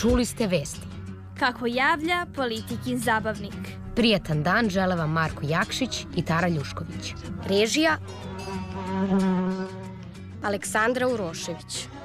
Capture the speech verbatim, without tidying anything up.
Čuli ste vesti. Kako javlja Politikin zabavnik. Prijatan dan žele vam Marko Jakšić i Tara Ljušković. Režija Aleksandra Urošević.